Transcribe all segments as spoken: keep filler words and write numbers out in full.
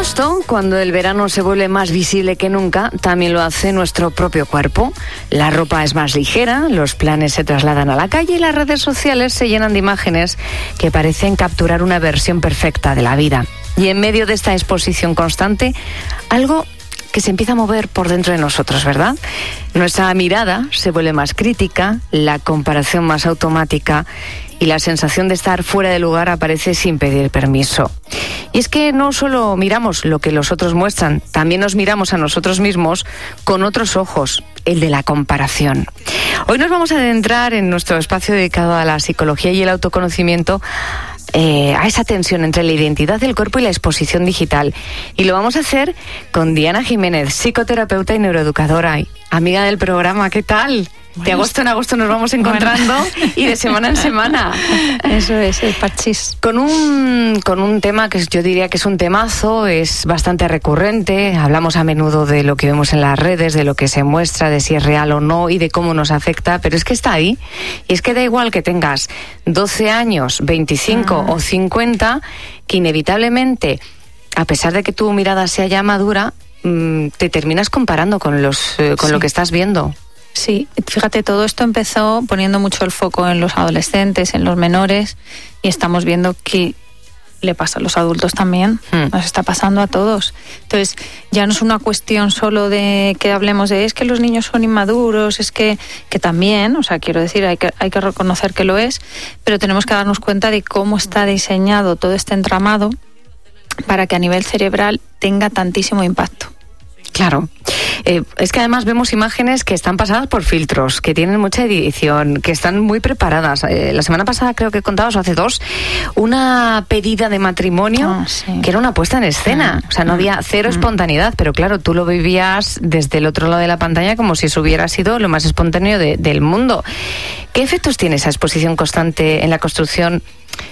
agosto, cuando el verano se vuelve más visible que nunca, también lo hace nuestro propio cuerpo. La ropa es más ligera, los planes se trasladan a la calle y las redes sociales se llenan de imágenes que parecen capturar una versión perfecta de la vida. Y en medio de esta exposición constante, algo que se empieza a mover por dentro de nosotros, ¿verdad? Nuestra mirada se vuelve más crítica, la comparación más automática y la sensación de estar fuera de lugar aparece sin pedir permiso. Y es que no solo miramos lo que los otros muestran, también nos miramos a nosotros mismos con otros ojos, el de la comparación. Hoy nos vamos a adentrar en nuestro espacio dedicado a la psicología y el autoconocimiento, Eh, a esa tensión entre la identidad del cuerpo y la exposición digital. Y lo vamos a hacer con Diana Jiménez, psicoterapeuta y neuroeducadora, y amiga del programa. ¿Qué tal? Bueno, de agosto en agosto nos vamos encontrando bueno. y de semana en semana. Eso es, el parchís. Con un, con un tema que yo diría que es un temazo, es bastante recurrente. Hablamos a menudo de lo que vemos en las redes, de lo que se muestra, de si es real o no y de cómo nos afecta, pero es que está ahí. Y es que da igual que tengas doce años, veinticinco ah. o cincuenta, que inevitablemente, a pesar de que tu mirada sea ya madura, te terminas comparando con, los, eh, con sí. lo que estás viendo. Sí, fíjate, todo esto empezó poniendo mucho el foco en los adolescentes, en los menores, y estamos viendo que le pasa a los adultos también, hmm. nos está pasando a todos. Entonces, ya no es una cuestión solo de que hablemos de es que los niños son inmaduros, es que, que también, o sea, quiero decir, hay que, hay que reconocer que lo es, pero tenemos que darnos cuenta de cómo está diseñado todo este entramado para que a nivel cerebral tenga tantísimo impacto. Claro. Eh, es que además vemos imágenes que están pasadas por filtros, que tienen mucha edición, que están muy preparadas. Eh, la semana pasada creo que contabas, o hace dos, una pedida de matrimonio oh, sí. que era una puesta en escena. O sea, no había cero mm. espontaneidad, pero claro, tú lo vivías desde el otro lado de la pantalla como si eso hubiera sido lo más espontáneo de, del mundo. ¿Qué efectos tiene esa exposición constante en la construcción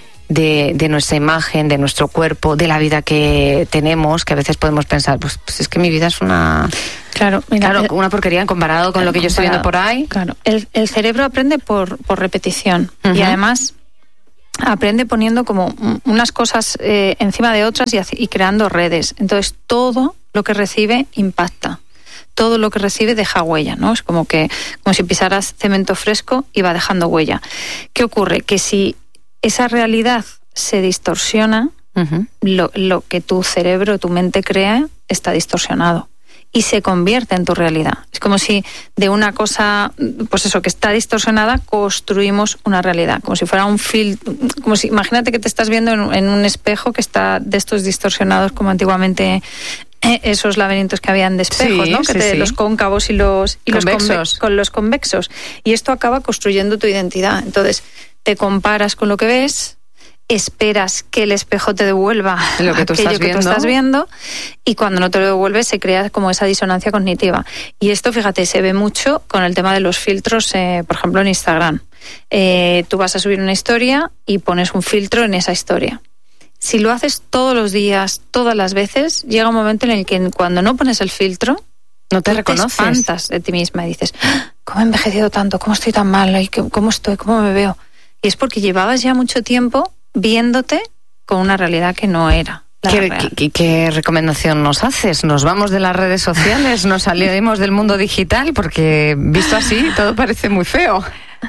De, de nuestra imagen, de nuestro cuerpo, de la vida que tenemos, que a veces podemos pensar, pues, pues es que mi vida es una claro, mira, claro el, una porquería comparado con lo que yo estoy viendo por ahí. Claro, el, el cerebro aprende por, por repetición uh-huh. y además aprende poniendo como unas cosas eh, encima de otras y, y creando redes. Entonces todo lo que recibe impacta. Todo lo que recibe deja huella, ¿no? Es como que como si pisaras cemento fresco y va dejando huella. ¿Qué ocurre? Que si esa realidad se distorsiona, uh-huh. lo, lo que tu cerebro, tu mente crea, está distorsionado y se convierte en tu realidad. Es como si de una cosa, pues eso, que está distorsionada, construimos una realidad, como si fuera un filtro, como si, imagínate que te estás viendo en, en un espejo que está de estos distorsionados como antiguamente eh, esos laberintos que habían de espejos, sí, ¿no? Que sí, te, sí. los cóncavos y los, y convexos. los conve- con los convexos. Y esto acaba construyendo tu identidad. Entonces, te comparas con lo que ves, esperas que el espejo te devuelva lo que tú aquello estás que viendo. tú estás viendo, y cuando no te lo devuelve se crea como esa disonancia cognitiva. Y esto, fíjate, se ve mucho con el tema de los filtros, eh, por ejemplo, en Instagram. Eh, tú vas a subir una historia y pones un filtro en esa historia. Si lo haces todos los días, todas las veces, llega un momento en el que cuando no pones el filtro, no te tú reconoces. Te espantas de ti misma y dices, ¿cómo he envejecido tanto? ¿Cómo estoy tan mal? ¿Cómo estoy? ¿Cómo me veo? Y es porque llevabas ya mucho tiempo viéndote con una realidad que no era la ¿Qué, real. ¿qué, qué recomendación nos haces? ¿Nos vamos de las redes sociales? ¿Nos salimos del mundo digital? Porque visto así todo parece muy feo.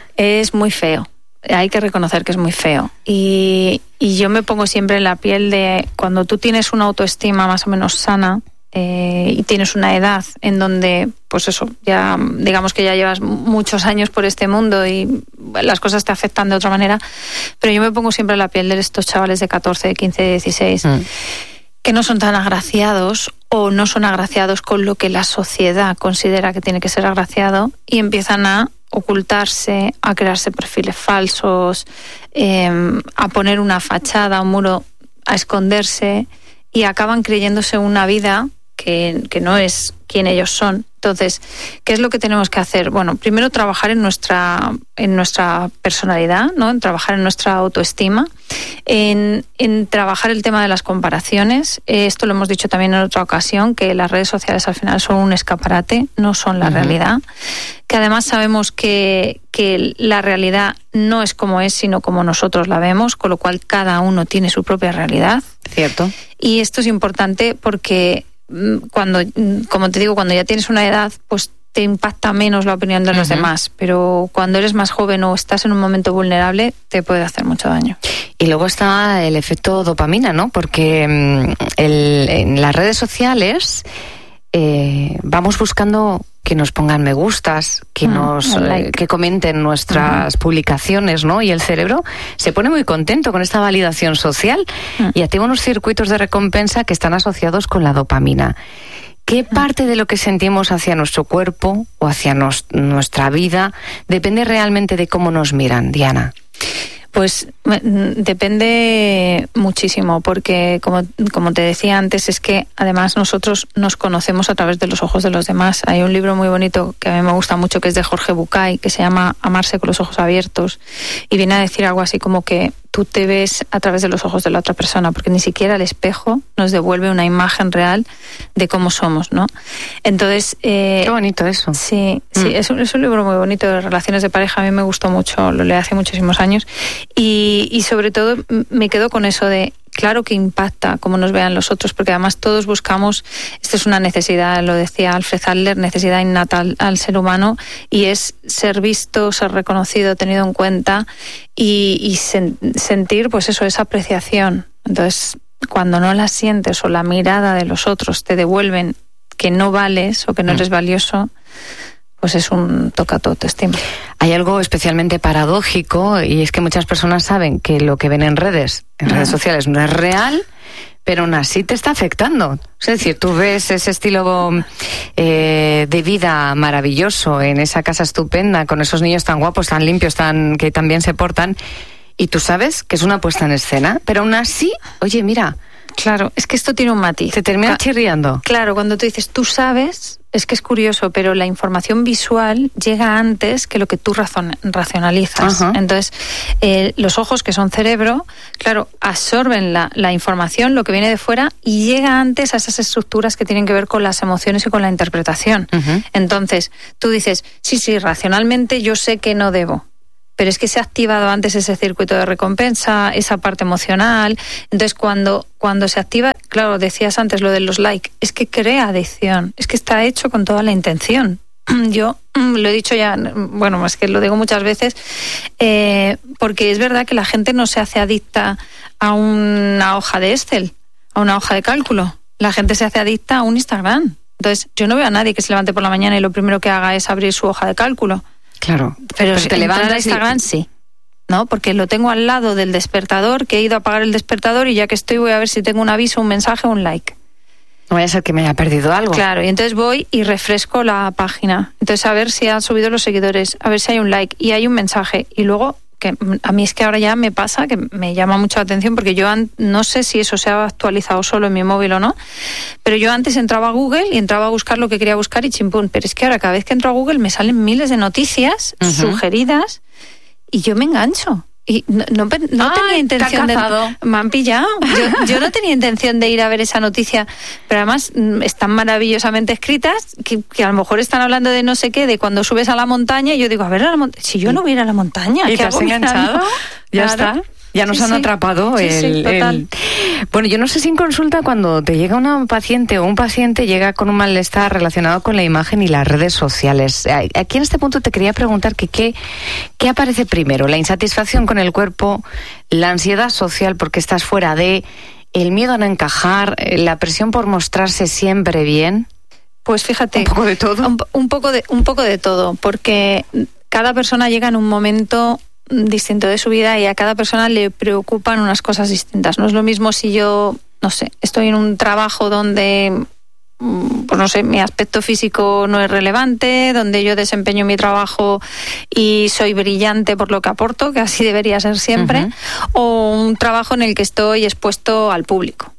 Es muy feo. Hay que reconocer que es muy feo. Y, y yo me pongo siempre en la piel de cuando tú tienes una autoestima más o menos sana, Eh, y tienes una edad en donde, pues eso, ya digamos que ya llevas muchos años por este mundo y las cosas te afectan de otra manera, pero yo me pongo siempre en la piel de estos chavales de catorce, quince, dieciséis, mm. que no son tan agraciados o no son agraciados con lo que la sociedad considera que tiene que ser agraciado y empiezan a ocultarse, a crearse perfiles falsos, eh, a poner una fachada, un muro, a esconderse y acaban creyéndose una vida que, que no es quien ellos son. Entonces, ¿qué es lo que tenemos que hacer? Bueno, primero trabajar en nuestra, en nuestra personalidad, ¿no? En trabajar en nuestra autoestima, en, en trabajar el tema de las comparaciones. Eh, esto lo hemos dicho también en otra ocasión, que las redes sociales al final son un escaparate, no son la uh-huh. realidad. Que además sabemos que, que la realidad no es como es, sino como nosotros la vemos, con lo cual cada uno tiene su propia realidad. Cierto. Y esto es importante porque cuando, como te digo, cuando ya tienes una edad, pues te impacta menos la opinión de los uh-huh. demás, pero cuando eres más joven o estás en un momento vulnerable, te puede hacer mucho daño. Y luego está el efecto dopamina, ¿no? Porque el, en las redes sociales eh, vamos buscando que nos pongan me gustas, que mm, nos like. eh, que comenten nuestras uh-huh. publicaciones, ¿no? Y el cerebro se pone muy contento con esta validación social uh-huh. y activa unos circuitos de recompensa que están asociados con la dopamina. ¿Qué uh-huh. parte de lo que sentimos hacia nuestro cuerpo o hacia nos, nuestra vida depende realmente de cómo nos miran, Diana? Pues depende muchísimo, porque como, como te decía antes, es que además nosotros nos conocemos a través de los ojos de los demás. Hay un libro muy bonito que a mí me gusta mucho, que es de Jorge Bucay, que se llama Amarse con los ojos abiertos, y viene a decir algo así como que tú te ves a través de los ojos de la otra persona, porque ni siquiera el espejo nos devuelve una imagen real de cómo somos, ¿no? Entonces... Eh, Qué bonito eso. Sí, mm. sí es, un, es un libro muy bonito de relaciones de pareja, a mí me gustó mucho, lo leí hace muchísimos años, y, y sobre todo me quedo con eso de, claro que impacta cómo nos vean los otros, porque además todos buscamos, esto es una necesidad, lo decía Alfred Adler, necesidad innata al, al ser humano, y es ser visto, ser reconocido, tenido en cuenta, y, y sen, sentir pues eso, esa apreciación. Entonces, cuando no la sientes o la mirada de los otros te devuelven que no vales o que no eres valioso, pues es un toca tu autoestima. Hay algo especialmente paradójico, y es que muchas personas saben que lo que ven en redes, en redes sociales, no es real, pero aún así te está afectando. Es decir, tú ves ese estilo eh, de vida maravilloso en esa casa estupenda, con esos niños tan guapos, tan limpios, tan que tan bien se portan, y tú sabes que es una puesta en escena, pero aún así, oye, mira... Claro, es que esto tiene un matiz. Te termina Ca- chirriando. Claro, cuando tú dices, tú sabes, es que es curioso, pero la información visual llega antes que lo que tú razon- racionalizas. Uh-huh. Entonces, eh, los ojos, que son cerebro, claro, absorben la, la información, lo que viene de fuera, y llega antes a esas estructuras que tienen que ver con las emociones y con la interpretación. Uh-huh. Entonces, tú dices, sí, sí, racionalmente yo sé que no debo. Pero es que se ha activado antes ese circuito de recompensa, esa parte emocional. Entonces, cuando, cuando se activa, claro, decías antes lo de los likes, es que crea adicción, es que está hecho con toda la intención. Yo lo he dicho ya, bueno, es que lo digo muchas veces, eh, porque es verdad que la gente no se hace adicta a una hoja de Excel, a una hoja de cálculo. La gente se hace adicta a un Instagram. Entonces, yo no veo a nadie que se levante por la mañana y lo primero que haga es abrir su hoja de cálculo. Claro, pero, pero si te levantas a Instagram, y... sí, ¿no? Porque lo tengo al lado del despertador, que he ido a apagar el despertador y ya que estoy voy a ver si tengo un aviso, un mensaje o un like. No vaya a ser que me haya perdido algo. Claro, y entonces voy y refresco la página. Entonces a ver si han subido los seguidores, a ver si hay un like y hay un mensaje. Y luego, que a mí es que ahora ya me pasa, que me llama mucho la atención, porque yo an- no sé si eso se ha actualizado solo en mi móvil o no, pero yo antes entraba a Google y entraba a buscar lo que quería buscar y chimpún. Pero es que ahora cada vez que entro a Google me salen miles de noticias uh-huh. sugeridas y yo me engancho. Y no, no, no Ay, tenía intención de... Me han pillado. Yo, yo no tenía intención de ir a ver esa noticia, pero además están maravillosamente escritas, que, que a lo mejor están hablando de no sé qué, de cuando subes a la montaña, y yo digo, a ver, a la monta- si yo no voy a ir a la montaña, ¿y ¿qué te has hago enganchado? Ya Claro. está. Ya nos sí, han sí. atrapado. Sí, el, sí, total. el... Bueno, yo no sé si en consulta cuando te llega una paciente o un paciente llega con un malestar relacionado con la imagen y las redes sociales. Aquí en este punto te quería preguntar que qué, qué aparece primero, la insatisfacción con el cuerpo, la ansiedad social porque estás fuera de, el miedo a no encajar, la presión por mostrarse siempre bien. Pues fíjate, un poco de todo. Un, un poco de, un poco de todo, porque cada persona llega en un momento distinto de su vida y a cada persona le preocupan unas cosas distintas. No es lo mismo si yo, no sé, estoy en un trabajo donde, pues no sé, mi aspecto físico no es relevante, donde yo desempeño mi trabajo y soy brillante por lo que aporto, que así debería ser siempre, uh-huh. o un trabajo en el que estoy expuesto al público.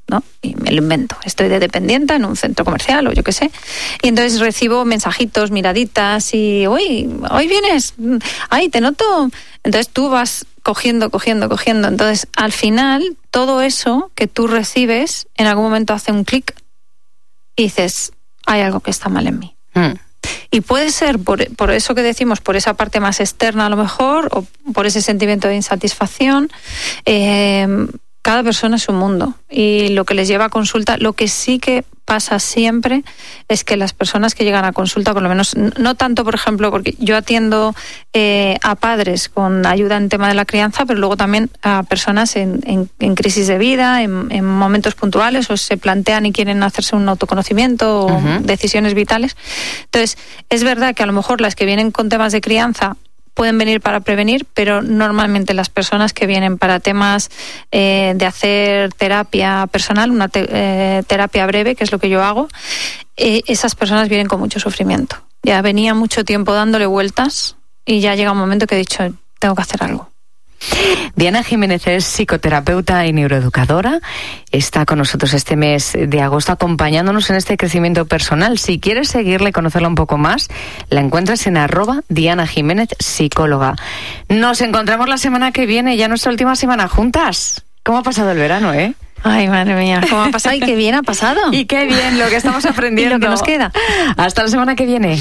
¿no? Y me lo invento. Estoy de dependienta en un centro comercial o yo qué sé. Y entonces recibo mensajitos, miraditas y, uy, hoy vienes, ay, te noto. Entonces tú vas cogiendo, cogiendo, cogiendo. Entonces, al final, todo eso que tú recibes, en algún momento hace un clic y dices, hay algo que está mal en mí. Mm. Y puede ser por, por eso que decimos, por esa parte más externa a lo mejor, o por ese sentimiento de insatisfacción. Eh, cada persona es un mundo. Y lo que les lleva a consulta, lo que sí que pasa siempre es que las personas que llegan a consulta, por lo menos, no tanto, por ejemplo, porque yo atiendo eh, a padres con ayuda en tema de la crianza, pero luego también a personas en, en, en crisis de vida, en, en momentos puntuales, o se plantean y quieren hacerse un autoconocimiento o uh-huh. decisiones vitales. Entonces, es verdad que a lo mejor las que vienen con temas de crianza pueden venir para prevenir, pero normalmente las personas que vienen para temas eh, de hacer terapia personal, una te, eh, terapia breve, que es lo que yo hago, eh, esas personas vienen con mucho sufrimiento. Ya venía mucho tiempo dándole vueltas y ya llega un momento que he dicho, tengo que hacer algo. Diana Jiménez es psicoterapeuta y neuroeducadora. Está con nosotros este mes de agosto acompañándonos en este crecimiento personal. Si quieres seguirle y conocerla un poco más, la encuentras en arroba Diana Jiménez Psicóloga. Nos encontramos la semana que viene, ya nuestra última semana juntas. ¿Cómo ha pasado el verano, eh? Ay, madre mía, ¿cómo ha pasado? Y qué bien ha pasado. Y qué bien lo que estamos aprendiendo. Y lo que nos queda. Hasta la semana que viene.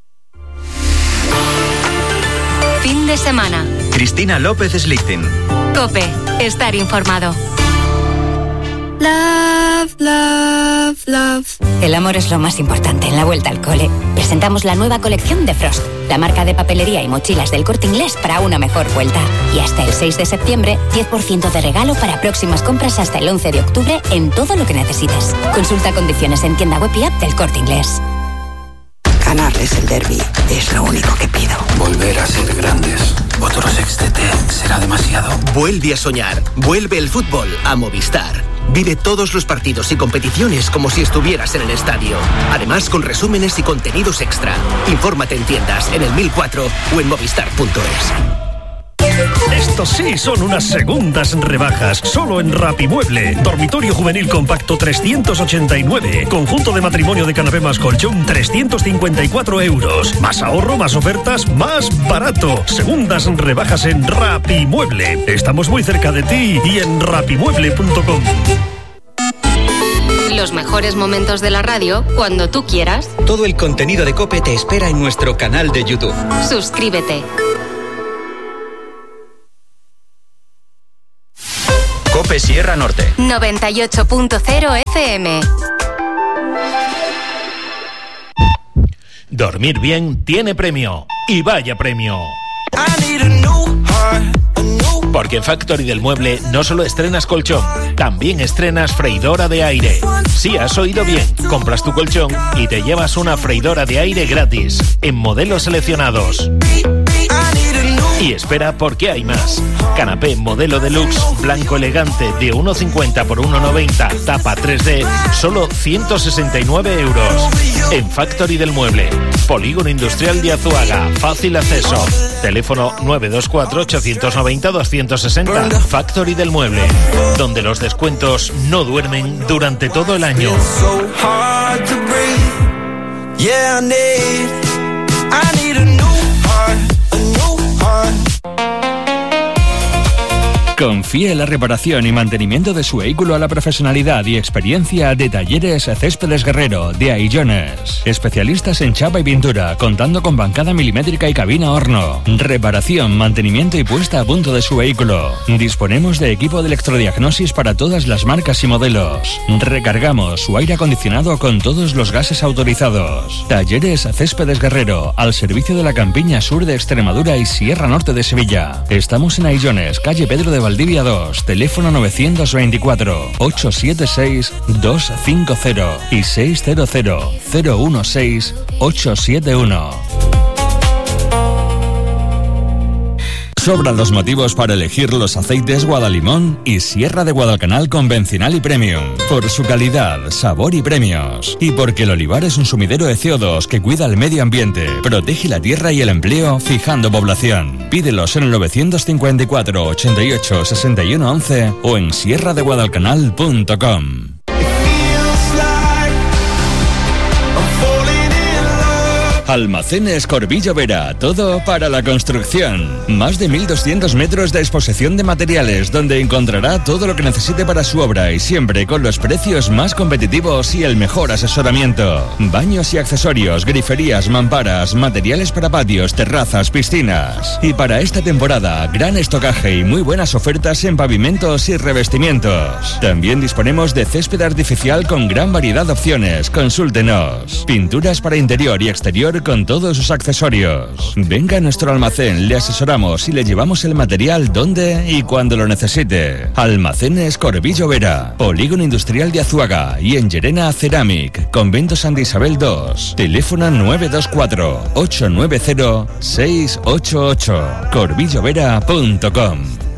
Fin de semana. Cristina López Slichting. COPE. Estar informado. Love, love, love. El amor es lo más importante en la vuelta al cole. Presentamos la nueva colección de Frost, la marca de papelería y mochilas del Corte Inglés para una mejor vuelta. Y hasta el seis de septiembre, diez por ciento de regalo para próximas compras hasta el once de octubre en todo lo que necesites. Consulta condiciones en tienda web y app del Corte Inglés. Ganarles el derbi es lo único que pido. Volver a ser grandes. Otro sextete será demasiado. Vuelve a soñar. Vuelve el fútbol a Movistar. Vive todos los partidos y competiciones como si estuvieras en el estadio. Además, con resúmenes y contenidos extra. Infórmate en tiendas, en el mil cuatro o en movistar punto es. Estos sí son unas segundas rebajas, solo en Rapimueble. Dormitorio juvenil compacto trescientos ochenta y nueve. Conjunto de matrimonio de canapé más colchón trescientos cincuenta y cuatro euros. Más ahorro, más ofertas, más barato. Segundas rebajas en Rapimueble. Estamos muy cerca de ti y en rapimueble punto com. Los mejores momentos de la radio cuando tú quieras. Todo el contenido de COPE te espera en nuestro canal de YouTube. Suscríbete. COPE Sierra Norte noventa y ocho punto cero F M. Dormir bien tiene premio. Y vaya premio. Porque en Factory del Mueble no solo estrenas colchón, también estrenas freidora de aire. Sí, has oído bien. Compras tu colchón y te llevas una freidora de aire gratis en modelos seleccionados. Y espera, porque hay más. Canapé modelo deluxe, blanco elegante, de uno cincuenta por uno noventa, tapa tres D, solo ciento sesenta y nueve euros. En Factory del Mueble, Polígono Industrial de Azuaga, fácil acceso. Teléfono nueve dos cuatro, ocho nueve cero, dos seis cero. Factory del Mueble, donde los descuentos no duermen durante todo el año. Confíe la reparación y mantenimiento de su vehículo a la profesionalidad y experiencia de Talleres Céspedes Guerrero de Aillones. Especialistas en chapa y pintura, contando con bancada milimétrica y cabina horno. Reparación, mantenimiento y puesta a punto de su vehículo. Disponemos de equipo de electrodiagnosis para todas las marcas y modelos. Recargamos su aire acondicionado con todos los gases autorizados. Talleres Céspedes Guerrero, al servicio de la campiña sur de Extremadura y Sierra Norte de Sevilla. Estamos en Aillones, calle Pedro de Valdivia dos, teléfono novecientos veinticuatro, ochocientos setenta y seis, doscientos cincuenta y seiscientos, cero uno seis, ochocientos setenta y uno. Sobran los motivos para elegir los aceites Guadalimón y Sierra de Guadalcanal convencional y premium. Por su calidad, sabor y premios. Y porque el olivar es un sumidero de C O dos que cuida el medio ambiente, protege la tierra y el empleo, fijando población. Pídelos en el novecientos cincuenta y cuatro, ochenta y ocho, sesenta y uno once o en sierra de guadalcanal punto com. Almacenes Corbillo Vera, todo para la construcción. Más de mil doscientos metros de exposición de materiales, donde encontrará todo lo que necesite para su obra y siempre con los precios más competitivos y el mejor asesoramiento. Baños y accesorios, griferías, mamparas, materiales para patios, terrazas, piscinas. Y para esta temporada, gran estocaje y muy buenas ofertas en pavimentos y revestimientos. También disponemos de césped artificial con gran variedad de opciones. Consúltenos. Pinturas para interior y exterior con todos sus accesorios. Venga a nuestro almacén, le asesoramos y le llevamos el material donde y cuando lo necesite. Almacenes Corbillo Vera, Polígono Industrial de Azuaga y en Llerena Ceramic, Convento Santa Isabel dos. Teléfono nueve dos cuatro, ocho nueve cero, seis ocho ocho. corbillovera punto com.